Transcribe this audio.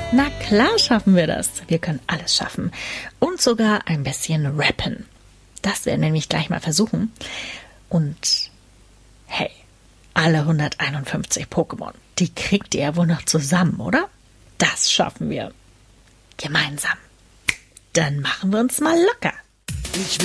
Na klar schaffen wir das. Wir können alles schaffen. Und sogar ein bisschen rappen. Das werden wir nämlich gleich mal versuchen. Und hey, alle 151 Pokémon, die kriegt ihr ja wohl noch zusammen, oder? Das schaffen wir. Gemeinsam. Dann machen wir uns mal locker. Ich